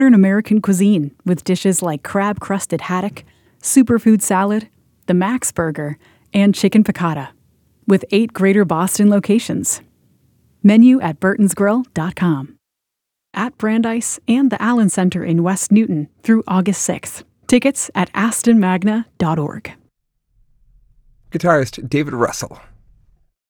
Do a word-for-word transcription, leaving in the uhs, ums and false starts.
modern American cuisine with dishes like crab-crusted haddock, superfood salad, the Max Burger, and chicken piccata, with eight Greater Boston locations. Menu at burtons grill dot com. At Brandeis and the Allen Center in West Newton through August sixth. Tickets at aston magna dot org. Guitarist David Russell